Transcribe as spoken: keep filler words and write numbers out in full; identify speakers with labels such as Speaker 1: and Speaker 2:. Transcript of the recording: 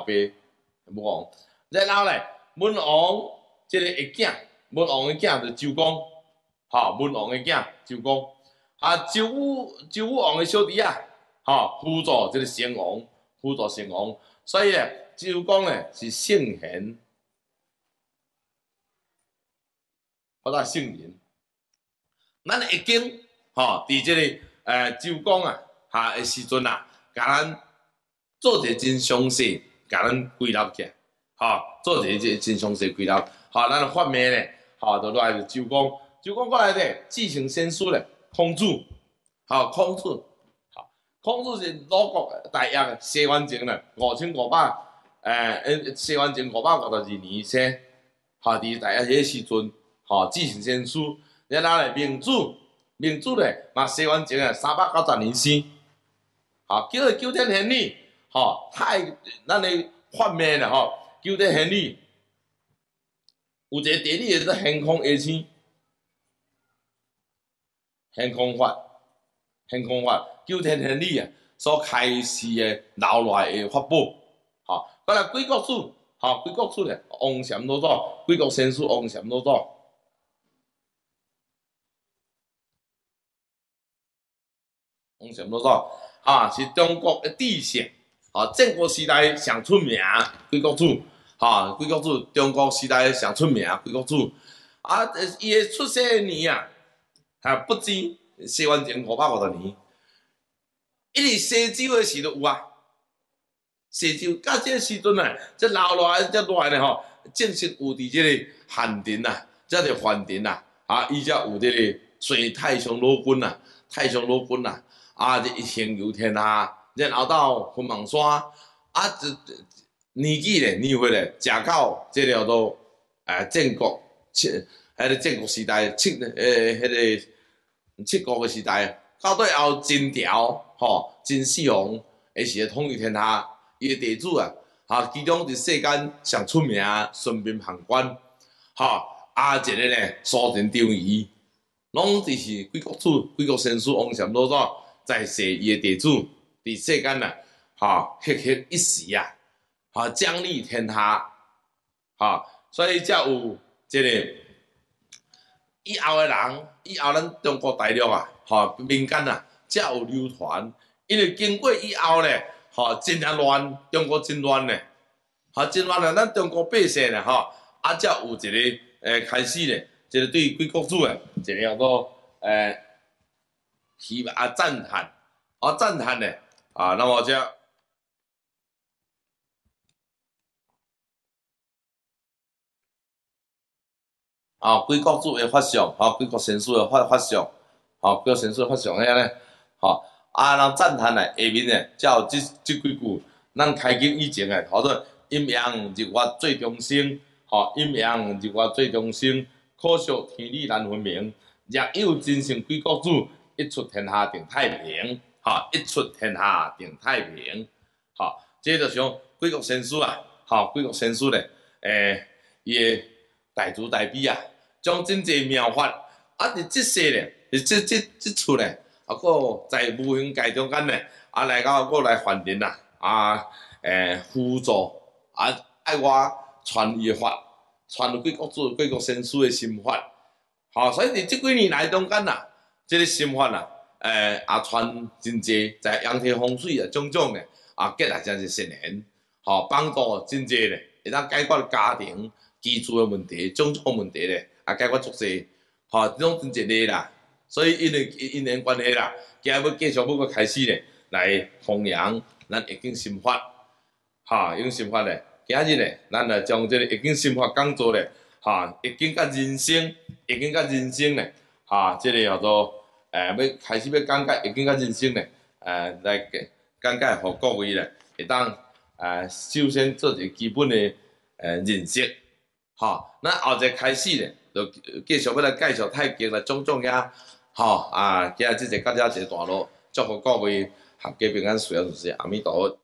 Speaker 1: 后壁文王，然后咧文王即个个囝，文王个囝就周公，吼，文王个囝周公，啊周武周武王个小弟啊，吼，辅助即个成王，辅助成王，所以咧周公咧是圣贤，或者圣人。咱易经吼，伫即个诶周公啊哈诶时阵啊，甲咱做一个真详细，甲咱归纳起来，吼，做一个真详细归纳，吼，咱发明咧，吼，就来就周公，周公过来咧，继承先师咧，孔子，吼，孔子，吼，孔子是鲁国大约西元前咧五千五百诶，西元前五百五十二年生，吼，伫大约迄个时阵，吼，继承先师。然后咧，明子，明子咧，嘛西元前啊三百九十年生，吼，叫做九天玄女，吼，太咱的发明咧，吼，九天玄女，有一个地理叫做天空下星，天空法，天空法，九天玄女啊，所开始的留来的法宝，吼，过来贵国主，吼，贵国主咧，王禅老祖，贵国先师王禅老祖。王禅老祖啊，是中国的帝圣，啊，战国时代上出名贵国主，哈，贵国主中国时代上出名贵国主，啊，伊的出生的年啊，还不止西元前五百五十年，一直西周的时都有啊，西周到这个时阵啊，这留落来这落来呢吼，正式有伫这个汉庭啊，这个汉庭啊，啊，伊才有这个隋太上老君啊，太上老君啊。啊！这一行游天下，然后到凤凰山，啊，这年纪咧，年岁咧，食到这叫做诶战国七，迄个战国时代七诶，迄个七国嘅时代，到最后晋朝吼，晋始皇诶是统一天下，伊诶地主啊，哈，其中伫世间上出名顺民行官，哈，啊一个咧苏秦张仪，拢就是贵国主、贵国先师王禅老祖。在世伊的地主伫世间啊，哈，赫赫一时啊，哈，将立天下，哈，所以才有即个以后的人，以后咱中国大陆啊，哈，民间啊，才有流传，因为经过以后咧，哈，真啊乱，中国真乱咧，哈，真乱咧，咱中国百姓咧，哈，啊，才有一个诶开始咧，一个对贵国主诶，一个叫做诶。希啊赞叹，啊赞叹呢啊，那么这啊贵国主的法相，啊贵国先师的法法相，啊贵国先师的法相遐咧，吼啊人赞叹咧下面咧，才有即即几句，咱开经以前诶，叫做阴阳日月最中生，吼阴阳日月最中生，可惜天理难分明，若有真圣贵国主。一出天下定太平，哈！一出天下定太平，哈！这就像贵国先师啊，哈！贵国先师咧，诶，伊诶大慈大悲啊，将真济妙法啊，伫即世咧，伫即即即出咧，啊，个在无形界中间咧，啊来到个来还人啊，啊，诶，辅助啊，爱我传伊诶法，传贵国主、贵国先师诶心法，吼！所以伫即几年来中间呐。即个心法啊，诶、呃，也传真济，在阳天风水啊，种种咧，啊，结来真是善缘，吼、哦，帮助真济咧，会当解决家庭居住的问题，种种问题咧，啊，解决足济，吼、哦，这种真济个啦，所以因为因缘关系啦，今日要继续要个开始咧，来弘扬咱易经心法，哈，易经心法咧，今日咧，咱来将即个易经心法讲做咧，哈，易经甲人生，易经甲人生咧，哈，即、这个叫做。诶，要开始要讲解易经甲人生咧，诶，来讲解互各位咧，会当诶首先做一个基本的诶认识，吼，咱后一开始咧，就继续要来介绍太极来种种遐，吼啊，今日即个到遮一个段落，祝福各位合家平安，随后就是阿弥陀佛。